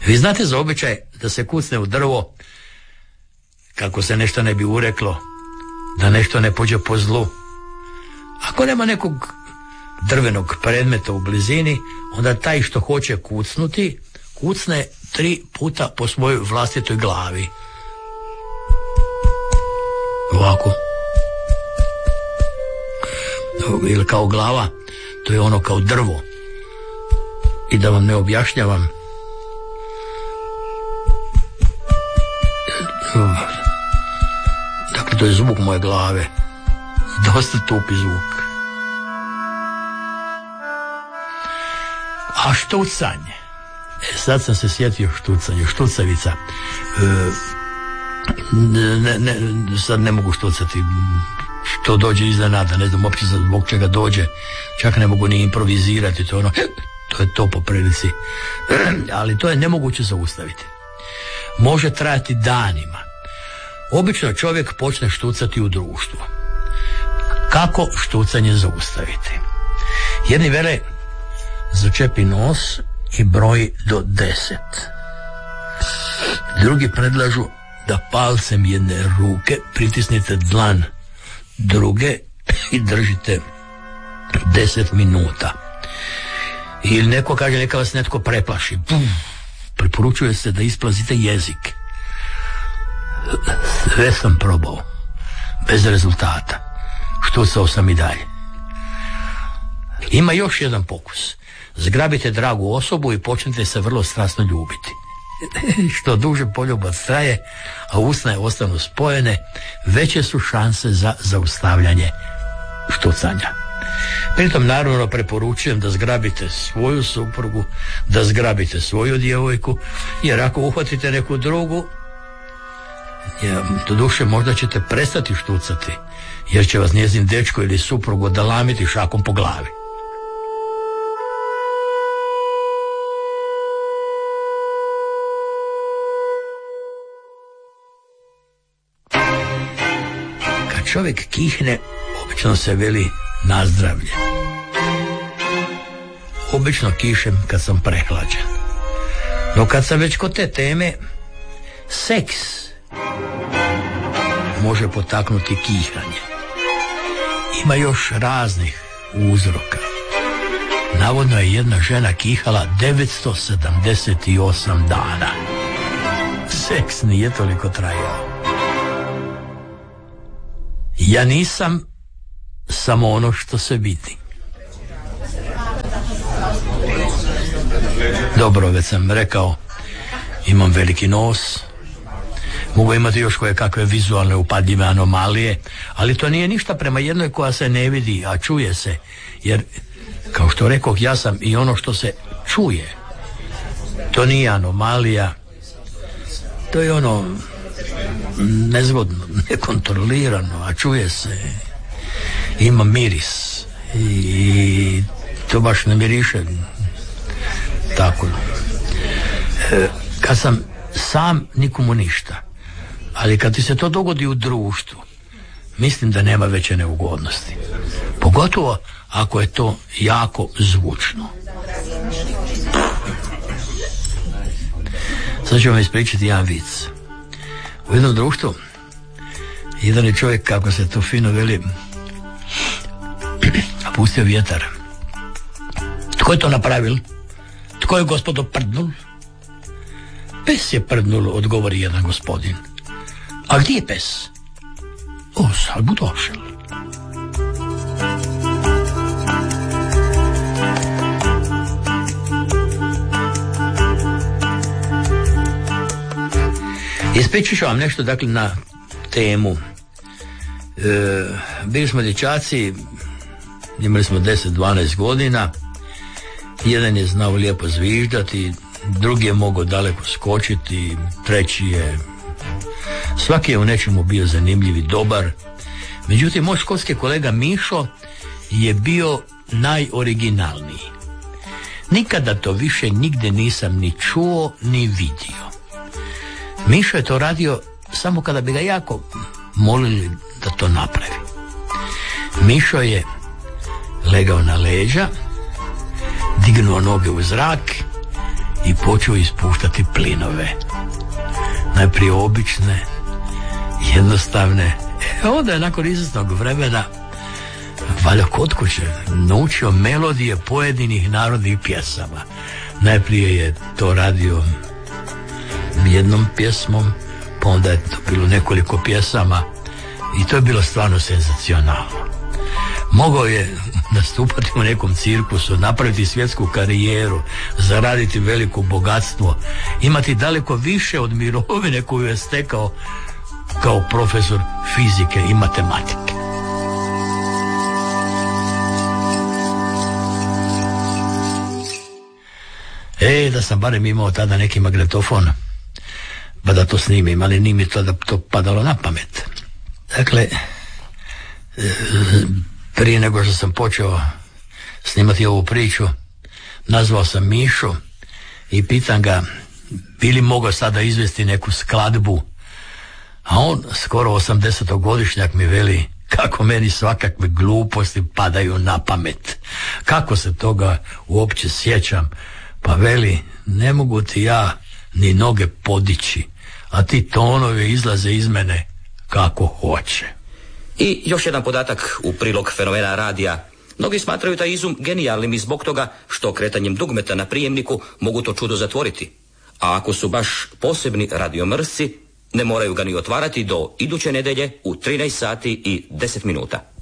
Vi znate za običaj da se kucne u drvo kako se nešto ne bi ureklo, da nešto ne pođe po zlu. Ako nema nekog drvenog predmeta u blizini, onda taj što hoće kucnuti, kucne 3 puta po svojoj vlastitoj glavi. Ovako. Ili kao glava, to je ono kao drvo. I da vam ne objašnjavam, dakle to je zvuk moje glave, dosta tupi zvuk. A štucanje, sad sam se sjetio štucanje, štucavica. Sad ne mogu štucati, što dođe iznenada, ne znam uopće zbog čega dođe, čak ne mogu ni improvizirati, to je to po prilici, ali to je nemoguće zaustaviti. Može trajati danima. Obično čovjek počne štucati u društvu. Kako štucanje zaustaviti? Jedni vele začepi nos i broji do 10. Drugi predlažu da palcem jedne ruke pritisnite dlan druge i držite 10 minuta. Ili neko kaže neka vas netko preplaši. Preporučuje se da isplazite jezik. Sve sam probao, bez rezultata. Štucao sam i dalje. Ima još jedan pokus. Zgrabite dragu osobu i počnite se vrlo strasno ljubiti. Što duže poljubac traje, a usne ostanu spojene, veće su šanse za zaustavljanje štucanja. Pritom naravno preporučujem da zgrabite svoju suprugu, da zgrabite svoju djevojku, jer ako uhvatite neku drugu, doduše možda ćete prestati štucati, jer će vas njezin dečko ili suprug odalamiti šakom po glavi. Kad čovjek kihne, obično se veli nazdravlje. Obično kišem kad sam prehlađen. No kad sam već kod te teme, seks može potaknuti kihanje. Ima još raznih uzroka. Navodno je jedna žena kihala 978 dana. Seks nije toliko trajao. Ja nisam samo ono što se vidi. Dobro, već sam rekao, imam veliki nos, mogu imati još koje kakve vizualne upadljive anomalije, ali to nije ništa prema jednoj koja se ne vidi, a čuje se, jer kao što rekoh, ja sam i ono što se čuje. To nije anomalija, to je ono nezgodno, nekontrolirano, a čuje se. Ima miris i to baš ne miriše tako. Kad sam sam, nikomu ništa, ali kad ti se to dogodi u društvu, mislim da nema veće neugodnosti, pogotovo ako je to jako zvučno. Sad ću vam ispričati jedan vic. U jednom društvu jedan je čovjek, kako se to fino veli, pustio vjetar. Tko je to napravil? Tko je gospodo prdnul? Pes je prdnul, odgovori jedan gospodin. A gdje je pes? O, sad bu došel. Ispričat ću vam nešto, dakle, na temu. Bili smo dječaci, imali smo 10-12 godina, jedan je znao lijepo zviždati, drugi je mogao daleko skočiti, treći je, svaki je u nečemu bio zanimljiv i dobar. Međutim, moj školski kolega Mišo je bio najoriginalniji. Nikada to više nigde nisam ni čuo ni vidio. Mišo je to radio samo kada bi ga jako molili da to napravi. Mišo je legao na leđa, dignuo noge u zrak i počeo ispuštati plinove. Najprije obične, jednostavne. Onda je nakon izvjesnog vremena, valjda kod kuće, naučio melodije pojedinih narodnih pjesama. Najprije je to radio jednom pjesmom, pa onda je to bilo nekoliko pjesama i to je bilo stvarno senzacionalno. Mogao je nastupati u nekom cirkusu, napraviti svjetsku karijeru, zaraditi veliko bogatstvo, imati daleko više od mirovine koju je stekao kao profesor fizike i matematike. Da sam barem imao tada neki magnetofon, pa da to snimim, ali nije mi to padalo na pamet. Dakle, prije nego što sam počeo snimati ovu priču, nazvao sam Mišu i pitam ga bi li mogao sada izvesti neku skladbu, a on, skoro 80-godišnjak, mi veli kako meni svakakve gluposti padaju na pamet, kako se toga uopće sjećam. Pa veli, ne mogu ti ja ni noge podići, a ti tonovi izlaze iz mene kako hoće. I još jedan podatak u prilog fenomena radija. Mnogi smatraju taj izum genijalnim i zbog toga što kretanjem dugmeta na prijemniku mogu to čudo zatvoriti. A ako su baš posebni radiomrsci, ne moraju ga ni otvarati do iduće nedjelje u 13 sati i 10 minuta.